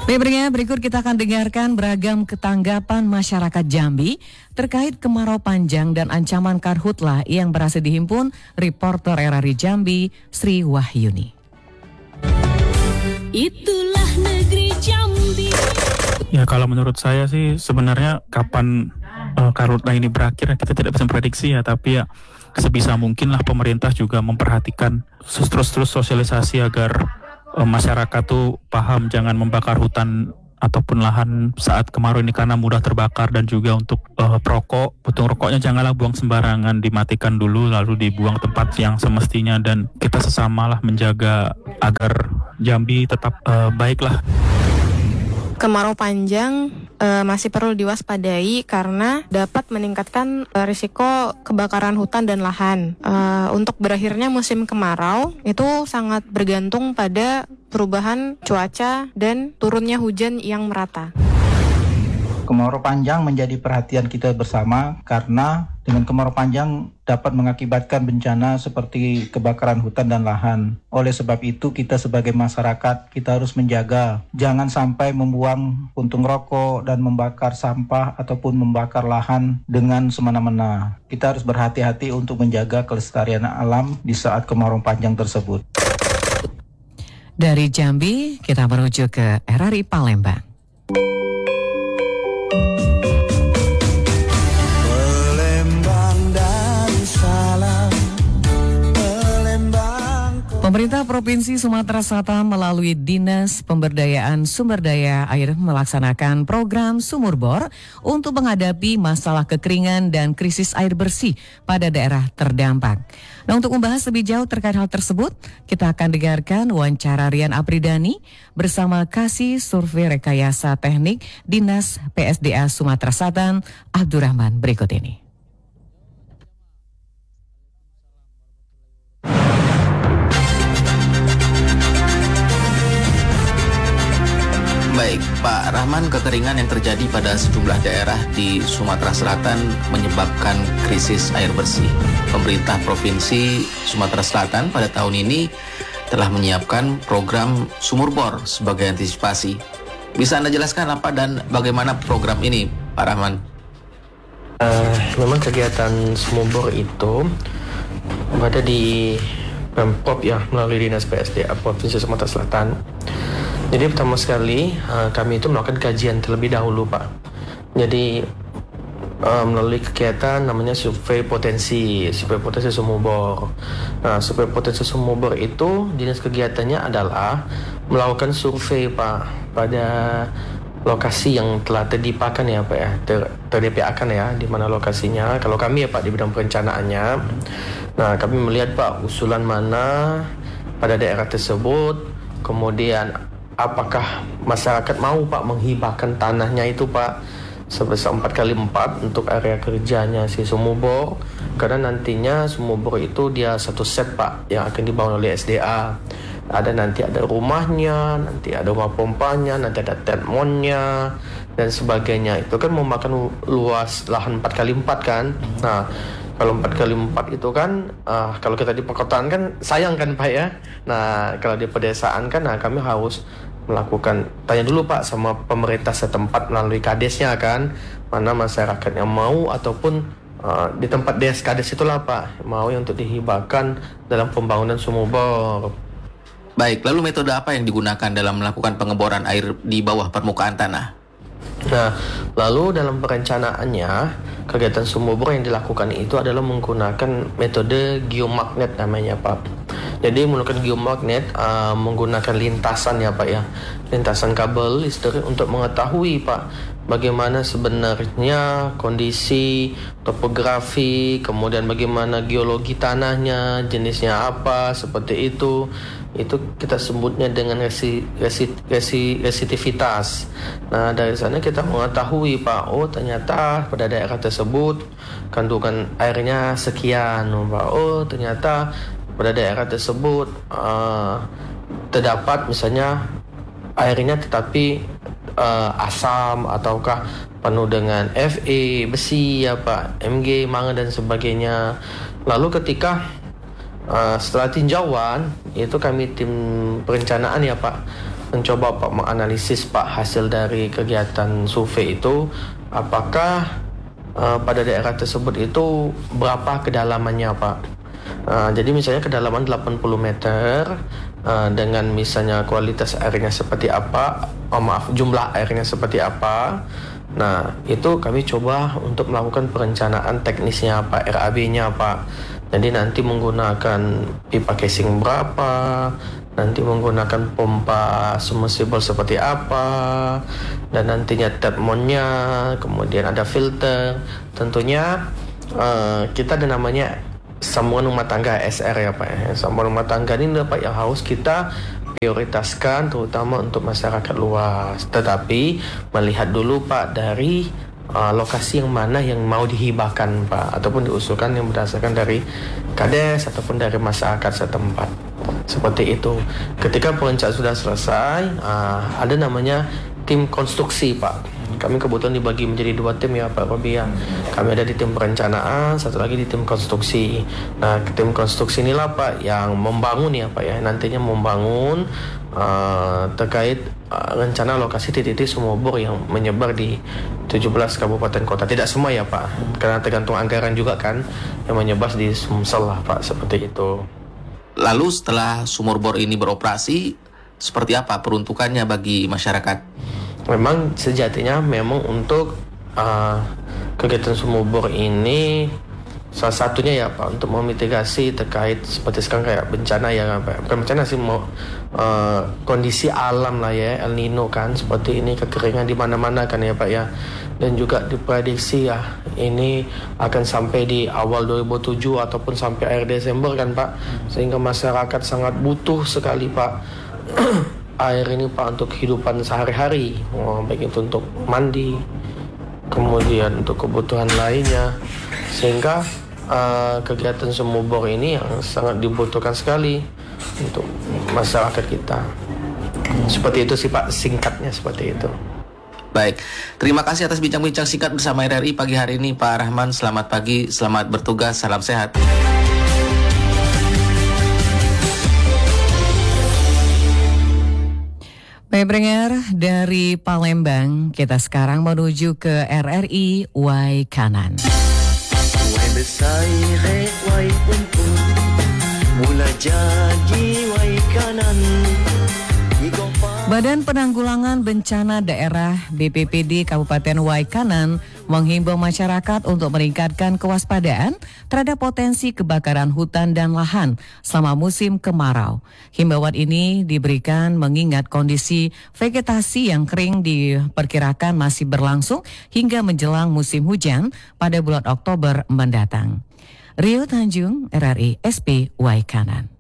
Baiknya, berikut kita akan dengarkan beragam ketanggapan masyarakat Jambi terkait kemarau panjang dan ancaman karhutlah yang berhasil dihimpun reporter RRI Jambi, Sri Wahyuni. Itulah negeri Jambi. Ya, kalau menurut saya sih sebenarnya kapan karhutlah ini berakhir kita tidak bisa prediksi ya, tapi ya sebisa mungkin lah pemerintah juga memperhatikan terus sosialisasi agar masyarakat tuh paham jangan membakar hutan ataupun lahan saat kemarau ini karena mudah terbakar, dan juga untuk perokok, puntung rokoknya janganlah buang sembarangan, dimatikan dulu lalu dibuang tempat yang semestinya, dan kita sesamalah menjaga agar Jambi tetap baiklah. Kemarau panjang masih perlu diwaspadai karena dapat meningkatkan risiko kebakaran hutan dan lahan. Untuk berakhirnya musim kemarau itu sangat bergantung pada perubahan cuaca dan turunnya hujan yang merata. Kemarau panjang menjadi perhatian kita bersama karena dengan kemarau panjang dapat mengakibatkan bencana seperti kebakaran hutan dan lahan. Oleh sebab itu kita sebagai masyarakat kita harus menjaga jangan sampai membuang puntung rokok dan membakar sampah ataupun membakar lahan dengan semena-mena. Kita harus berhati-hati untuk menjaga kelestarian alam di saat kemarau panjang tersebut. Dari Jambi kita menuju ke RRI Palembang. Pemerintah Provinsi Sumatera Selatan melalui Dinas Pemberdayaan Sumber Daya Air melaksanakan program Sumur Bor untuk menghadapi masalah kekeringan dan krisis air bersih pada daerah terdampak. Nah, untuk membahas lebih jauh terkait hal tersebut, kita akan dengarkan wawancara Rian Apridani bersama Kasih Survei Rekayasa Teknik Dinas PSDA Sumatera Selatan, Abdurrahman, berikut ini. Baik, Pak Rahman, kekeringan yang terjadi pada sejumlah daerah di Sumatera Selatan menyebabkan krisis air bersih. Pemerintah Provinsi Sumatera Selatan pada tahun ini telah menyiapkan program Sumur Bor sebagai antisipasi. Bisa Anda jelaskan apa dan bagaimana program ini, Pak Rahman? Memang kegiatan Sumur Bor itu berada di Pemprov ya, melalui Dinas PSDA Provinsi Sumatera Selatan. Jadi pertama sekali kami itu melakukan kajian terlebih dahulu, Pak. Jadi melalui kegiatan namanya survei potensi sumur bor. Nah, survei potensi sumur bor itu jenis kegiatannya adalah melakukan survei, Pak, pada lokasi yang telah terdipakan ya, Pak ya, terdpa-kan ya, di mana lokasinya. Kalau kami ya, Pak, di bidang perencanaannya. Nah, kami melihat, Pak, usulan mana pada daerah tersebut, kemudian apakah masyarakat mau, Pak, menghibahkan tanahnya itu, Pak, sebesar 4x4 untuk area kerjanya si sumur bor. Karena nantinya sumur bor itu dia satu set, Pak, yang akan dibangun oleh SDA. Nanti ada rumahnya, nanti ada rumah pompanya, nanti ada treadmillnya dan sebagainya. Itu kan memakan luas lahan 4x4 kan. Nah, kalau 4x4 itu kan, kalau kita di perkotaan kan sayang kan, Pak ya. Nah, kalau di pedesaan kan, kami harus melakukan, tanya dulu, Pak, sama pemerintah setempat melalui kadesnya kan, mana masyarakat yang mau ataupun di tempat kades itulah, Pak, mau untuk dihibahkan dalam pembangunan sumur bor. Baik, lalu metode apa yang digunakan dalam melakukan pengeboran air di bawah permukaan tanah? Nah, lalu dalam perencanaannya, kegiatan sumur bor yang dilakukan itu adalah menggunakan metode geomagnet namanya, Pak. Jadi menggunakan geomagnet, menggunakan lintasan ya, Pak ya, lintasan kabel listrik untuk mengetahui, Pak, bagaimana sebenarnya kondisi topografi, kemudian bagaimana geologi tanahnya, jenisnya apa, seperti itu. Itu kita sebutnya dengan resitivitas. Nah, dari sana kita mengetahui, Pak, oh ternyata pada daerah tersebut kandungan airnya sekian, Pak. Oh ternyata pada daerah tersebut terdapat misalnya airnya tetapi asam ataukah penuh dengan Fe, besi ya, Pak, Mg, mangan dan sebagainya. Lalu ketika setelah tinjauan itu kami tim perencanaan ya, Pak, mencoba Pak menganalisis Pak hasil dari kegiatan survei itu, apakah pada daerah tersebut itu berapa kedalamannya Pak. Jadi misalnya kedalaman 80 meter dengan misalnya kualitas airnya seperti apa, jumlah airnya seperti apa. Nah, itu kami coba untuk melakukan perencanaan teknisnya Pak, RAB-nya Pak. Jadi nanti menggunakan pipa casing berapa, nanti menggunakan pompa submersible seperti apa, dan nantinya tap mount-nya, kemudian ada filter. Tentunya kita ada namanya sambungan rumah tangga SR ya Pak. Sambungan rumah tangga ini Pak yang harus kita prioritaskan terutama untuk masyarakat luas. Tetapi melihat dulu Pak dari lokasi yang mana yang mau dihibahkan Pak, ataupun diusulkan yang berdasarkan dari Kades ataupun dari masyarakat setempat. Seperti itu. Ketika perencanaan sudah selesai, ada namanya tim konstruksi Pak. Kami kebetulan dibagi menjadi 2 tim ya Pak Robi ya. Kami ada di tim perencanaan, satu lagi di tim konstruksi. Nah, tim konstruksi inilah Pak yang membangun ya Pak ya. Nantinya membangun terkait rencana lokasi titik-titik sumur bor yang menyebar di 17 kabupaten kota. Tidak semua ya Pak, karena tergantung anggaran juga kan yang menyebar di Sumsel lah Pak, seperti itu. Lalu setelah sumur bor ini beroperasi, seperti apa peruntukannya bagi masyarakat? Memang sejatinya memang untuk kegiatan sumur bor ini salah satunya ya Pak untuk memitigasi terkait seperti sekarang kayak bencana ya Pak. Bukan bencana sih, kondisi alam lah ya, El Nino kan seperti ini, kekeringan di mana-mana kan ya Pak ya. Dan juga diprediksi ya ini akan sampai di awal 2007 ataupun sampai akhir Desember kan Pak. Sehingga masyarakat sangat butuh sekali Pak air ini Pak untuk kehidupan sehari-hari, baik itu untuk mandi, kemudian untuk kebutuhan lainnya. Sehingga kegiatan sumur bor ini yang sangat dibutuhkan sekali untuk masyarakat kita. Seperti itu sih Pak, singkatnya seperti itu. Baik, terima kasih atas bincang-bincang singkat bersama RRI pagi hari ini Pak Rahman. Selamat pagi, selamat bertugas, salam sehat. Baik pendengar, dari Palembang kita sekarang menuju ke RRI Waikanan. Wai besai wai kumpul mula jadi Waikanan. Badan Penanggulangan Bencana Daerah BPBD Kabupaten Waikanan menghimbau masyarakat untuk meningkatkan kewaspadaan terhadap potensi kebakaran hutan dan lahan selama musim kemarau. Himbauan ini diberikan mengingat kondisi vegetasi yang kering diperkirakan masih berlangsung hingga menjelang musim hujan pada bulan Oktober mendatang. Rio Tanjung, RRI SP Waikanan.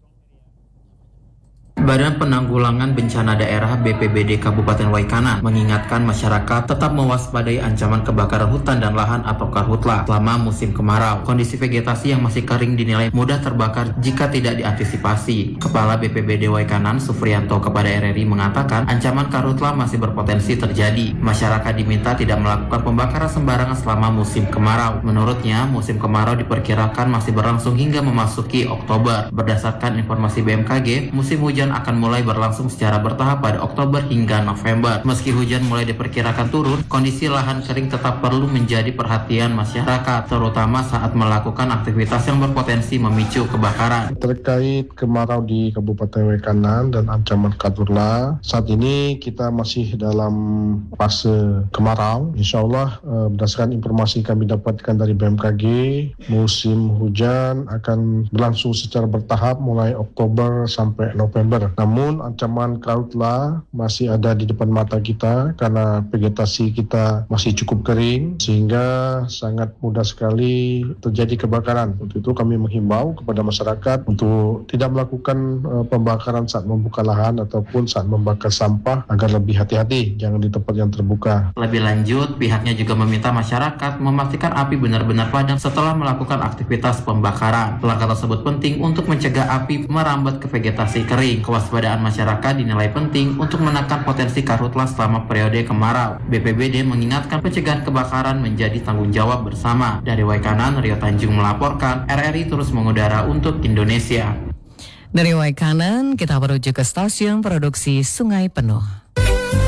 Badan Penanggulangan Bencana Daerah BPBD Kabupaten Waikanan mengingatkan masyarakat tetap mewaspadai ancaman kebakaran hutan dan lahan atau karhutla selama musim kemarau. Kondisi vegetasi yang masih kering dinilai mudah terbakar jika tidak diantisipasi. Kepala BPBD Waikanan Sufrianto kepada RRI mengatakan ancaman karhutla masih berpotensi terjadi. Masyarakat diminta tidak melakukan pembakaran sembarangan selama musim kemarau. Menurutnya, musim kemarau diperkirakan masih berlangsung hingga memasuki Oktober. Berdasarkan informasi BMKG, musim hujan akan mulai berlangsung secara bertahap pada Oktober hingga November. Meski hujan mulai diperkirakan turun, kondisi lahan kering tetap perlu menjadi perhatian masyarakat, terutama saat melakukan aktivitas yang berpotensi memicu kebakaran. Terkait kemarau di Kabupaten Waikanan dan ancaman karhutla, saat ini kita masih dalam fase kemarau. Insya Allah berdasarkan informasi kami dapatkan dari BMKG, musim hujan akan berlangsung secara bertahap mulai Oktober sampai November. Namun ancaman karhutla masih ada di depan mata kita karena vegetasi kita masih cukup kering sehingga sangat mudah sekali terjadi kebakaran. Untuk itu kami menghimbau kepada masyarakat untuk tidak melakukan pembakaran saat membuka lahan ataupun saat membakar sampah agar lebih hati-hati, jangan di tempat yang terbuka. Lebih lanjut, pihaknya juga meminta masyarakat memastikan api benar-benar padam setelah melakukan aktivitas pembakaran. Langkah tersebut penting untuk mencegah api merambat ke vegetasi kering. Kewaspadaan masyarakat dinilai penting untuk menekan potensi karhutla selama periode kemarau. BPBD mengingatkan pencegahan kebakaran menjadi tanggung jawab bersama. Dari Waikanan, Rio Tanjung melaporkan, RRI terus mengudara untuk Indonesia. Dari Waikanan, kita menuju ke stasiun produksi Sungai Penuh.